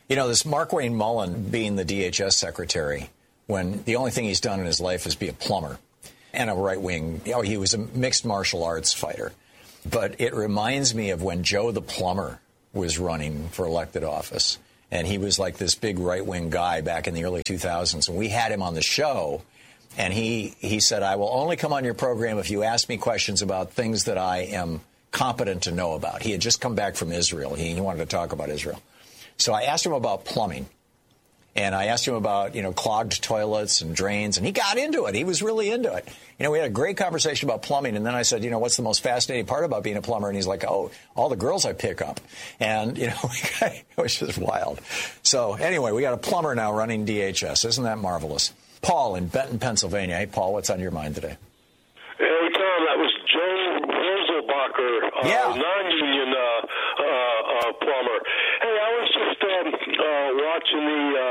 You know, this Mark Wayne Mullen being the DHS secretary, when the only thing he's done in his life is be a plumber and a right-wing, he was a mixed martial arts fighter. But it reminds me of when Joe the plumber was running for elected office. And he was like this big right-wing guy back in the early 2000s. And we had him on the show. And he said, I will only come on your program if you ask me questions about things that I am competent to know about. He had just come back from Israel. He wanted to talk about Israel. So I asked him about plumbing. And I asked him about, clogged toilets and drains. And he got into it. He was really into it. We had a great conversation about plumbing. And then I said, what's the most fascinating part about being a plumber? And he's like, oh, all the girls I pick up. And, it was just wild. So anyway, we got a plumber now running DHS. Isn't that marvelous? Paul in Benton, Pennsylvania. Hey, Paul, what's on your mind today? Hey, Tom, that was Joe Roselbacher, non-union plumber. Hey, I was just watching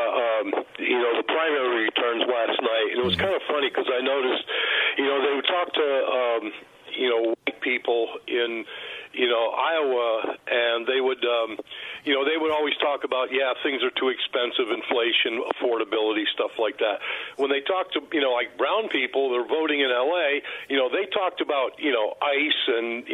the primary returns last night, and it was kind of funny because I noticed, they would talk to, white people in, Iowa, and they would, they would always talk about, things are too expensive, inflation, affordability, stuff like that. When they talked to, like brown people, they're voting in L.A., they talked about, ICE and,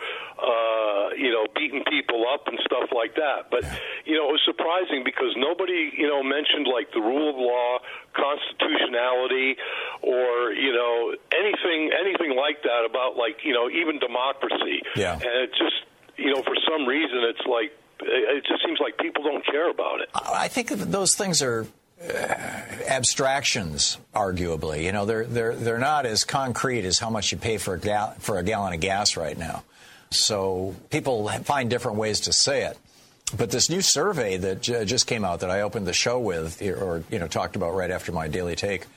beating people up and stuff like that. But, it was surprising because nobody, mentioned like the rule of law, constitutionality, or, anything like that about like, even democracy. Yeah. And it just, for some reason, it's like, it just seems like people don't care about it. I think those things are abstractions, arguably. They're not as concrete as how much you pay for a gallon of gas right now. So people find different ways to say it. But this new survey that just came out that I opened the show with, or talked about right after my daily take,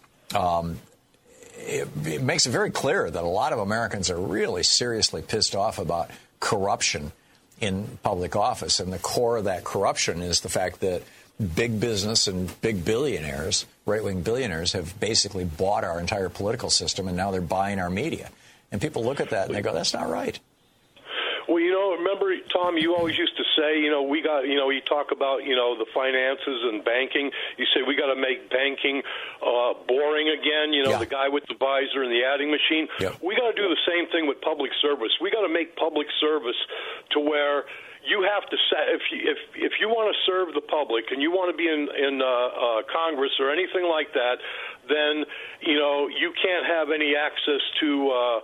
it makes it very clear that a lot of Americans are really seriously pissed off about corruption in public office. And the core of that corruption is the fact that big business and big billionaires, right-wing billionaires, have basically bought our entire political system, and now they're buying our media. And people look at that and they go, that's not right. Well, remember, Tom, you always used to say, we got, you talk about, the finances and banking. You say we got to make banking boring again, the guy with the visor and the adding machine. Yeah. We got to do the same thing with public service. We got to make public service to where you have to say, if you want to serve the public and you want to be in Congress or anything like that, then, you can't have any access to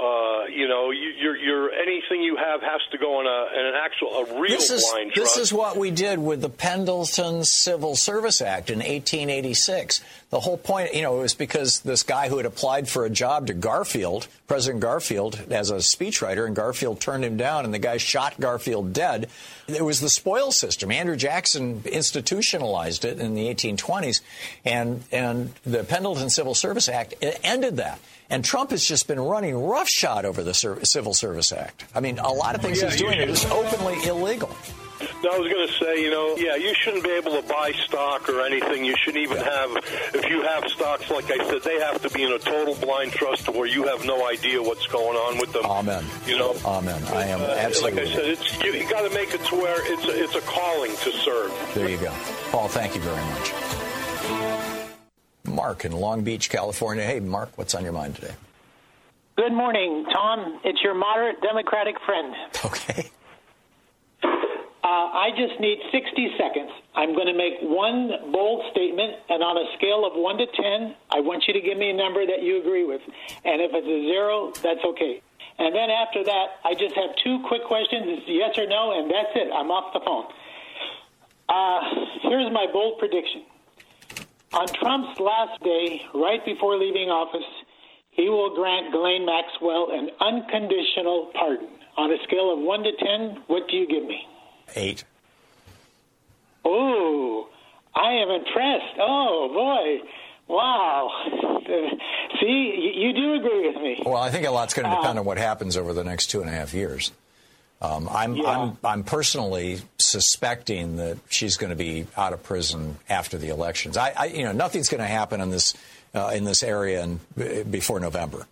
your anything you have has to go on a real blind trust. This is what we did with the Pendleton Civil Service Act in 1886. The whole point, it was because this guy who had applied for a job to Garfield, President Garfield, as a speechwriter, and Garfield turned him down, and the guy shot Garfield dead. It was the spoil system. Andrew Jackson institutionalized it in the 1820s, and the Pendleton Civil Service Act ended that. And Trump has just been running roughshod over the Civil Service Act. I mean, a lot of things he's doing are just openly illegal. No, I was going to say, you shouldn't be able to buy stock or anything. You shouldn't even have, if you have stocks, like I said, they have to be in a total blind trust to where you have no idea what's going on with them. Amen. Amen. I am absolutely. Like I said, you got to make it to where it's a calling to serve. There you go. Paul, thank you very much. Mark in Long Beach, California. Hey, Mark, what's on your mind today? Good morning, Tom. It's your moderate Democratic friend. Okay. I just need 60 seconds. I'm going to make one bold statement, and on a scale of 1 to 10, I want you to give me a number that you agree with. And if it's a 0, that's okay. And then after that, I just have 2 quick questions. It's yes or no, and that's it. I'm off the phone. Here's my bold prediction. On Trump's last day, right before leaving office, he will grant Ghislaine Maxwell an unconditional pardon. On a scale of 1 to 10, what do you give me? 8. Oh, I am impressed. Oh, boy. Wow. See, you do agree with me. Well, I think a lot's going to depend on what happens over the next 2.5 years. I'm personally suspecting that she's going to be out of prison after the elections. Nothing's going to happen in this area before November,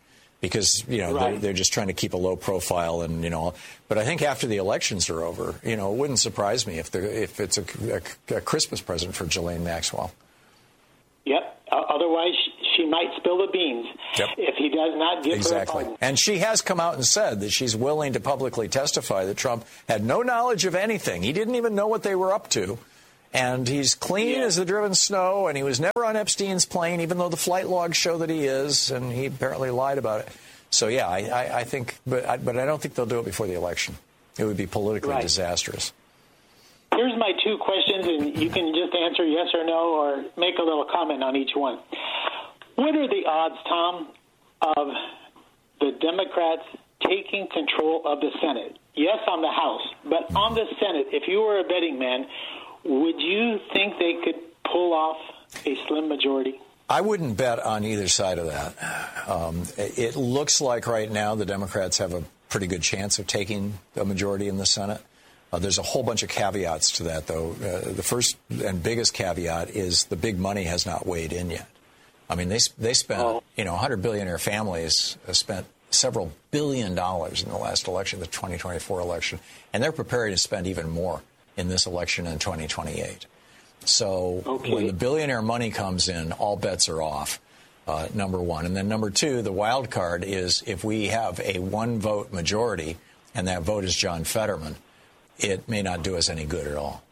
because, they're just trying to keep a low profile and, but I think after the elections are over, it wouldn't surprise me if it's a Christmas present for Ghislaine Maxwell. Yep. Otherwise, she might spill the beans if he does not give her a pardon. And she has come out and said that she's willing to publicly testify that Trump had no knowledge of anything. He didn't even know what they were up to. And he's clean as the driven snow, and he was never on Epstein's plane, even though the flight logs show that he is, and he apparently lied about it. So, yeah, I think, but I don't think they'll do it before the election. It would be politically disastrous. Here's my two questions, and you can just answer yes or no or make a little comment on each one. What are the odds, Tom, of the Democrats taking control of the Senate? Yes, on the House, but on the Senate, if you were a betting man, would you think they could pull off a slim majority? I wouldn't bet on either side of that. It looks like right now the Democrats have a pretty good chance of taking a majority in the Senate. There's a whole bunch of caveats to that, though. The first and biggest caveat is the big money has not weighed in yet. I mean, they spent, 100 billionaire families spent several $1 billion in the last election, the 2024 election, and they're prepared to spend even more in this election in 2028. So when the billionaire money comes in, all bets are off, number one. And then number two, the wild card is if we have a one-vote majority, and that vote is John Fetterman, it may not do us any good at all.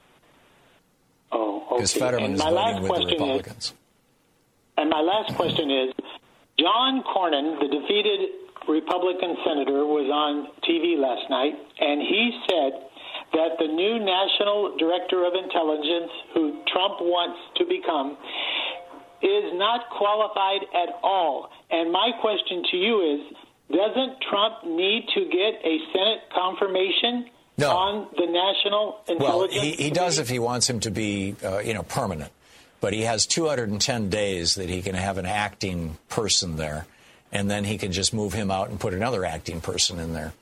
Oh, okay. Because Fetterman is voting with the Republicans. And my last question is, John Cornyn, the defeated Republican senator, was on TV last night, and he said that the new National Director of Intelligence, who Trump wants to become, is not qualified at all. And my question to you is, doesn't Trump need to get a Senate confirmation on the National Intelligence? Well, he does if he wants him to be, permanent. But he has 210 days that he can have an acting person there, and then he can just move him out and put another acting person in there.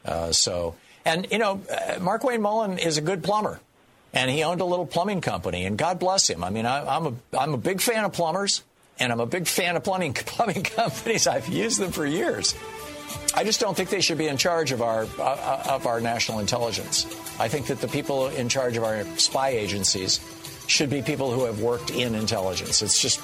Mark Wayne Mullen is a good plumber, and he owned a little plumbing company, and God bless him. I mean, I'm a big fan of plumbers, and I'm a big fan of plumbing companies. I've used them for years. I just don't think they should be in charge of our national intelligence. I think that the people in charge of our spy agencies should be people who have worked in intelligence. It's just,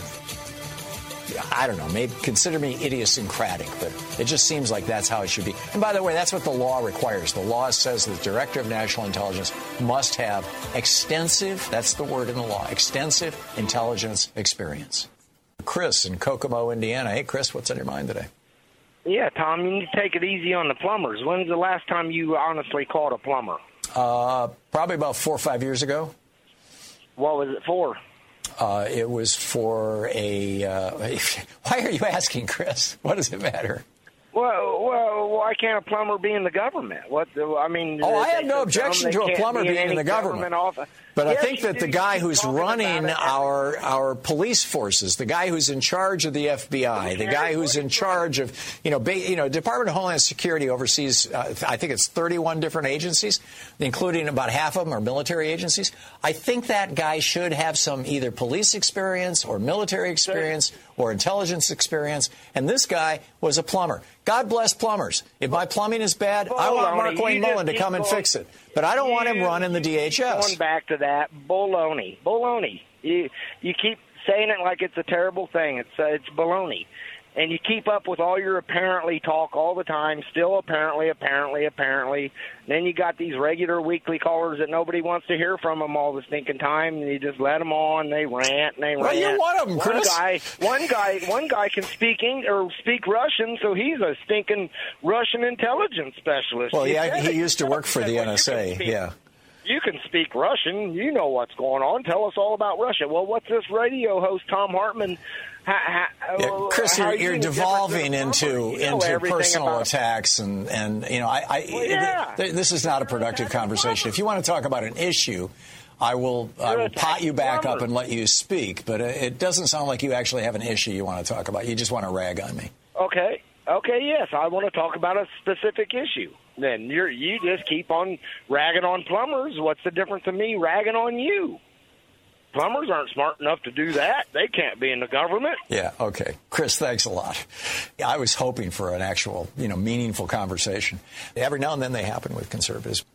I don't know, maybe consider me idiosyncratic, but it just seems like that's how it should be. And by the way, that's what the law requires. The law says the Director of National Intelligence must have extensive, that's the word in the law, extensive intelligence experience. Chris in Kokomo, Indiana. Hey, Chris, what's on your mind today? Yeah, Tom, you need to take it easy on the plumbers. When's the last time you honestly called a plumber? Probably about 4 or 5 years ago. What was it for? It was for a why are you asking, Chris? What does it matter? Well, why can't a plumber be in the government? I have no objection to a plumber being in the government. But yes, I think that the guy who's running our police forces, the guy who's in charge of the FBI, the guy who's in charge of, Department of Homeland Security oversees, I think it's 31 different agencies, including about half of them are military agencies. I think that guy should have some either police experience or military experience or intelligence experience. And this guy was a plumber. God bless plumbers. If my plumbing is bad, I want Mark Wayne Mullen to come and fix it. But I don't want him running the DHS. Going back to that, baloney. You keep saying it like it's a terrible thing. It's baloney. And you keep up with all your apparently talk all the time, still apparently. Then you got these regular weekly callers that nobody wants to hear from them all the stinking time, and you just let them on. They rant. Well, you're one of them, Chris. One guy can speak Russian, so he's a stinking Russian intelligence specialist. Well, yeah, he used to work for the NSA. Yeah. You can speak Russian. You know what's going on. Tell us all about Russia. Well, what's this radio host, Tom Hartman? Chris, you're devolving into personal attacks, and this is not a productive conversation. If you want to talk about an issue, I will pot you back up and let you speak. But it doesn't sound like you actually have an issue you want to talk about. You just want to rag on me. Okay, yes, I want to talk about a specific issue. Then you just keep on ragging on plumbers. What's the difference of me ragging on you? Plumbers aren't smart enough to do that. They can't be in the government. Yeah, okay. Chris, thanks a lot. I was hoping for an actual, meaningful conversation. Every now and then they happen with conservatives.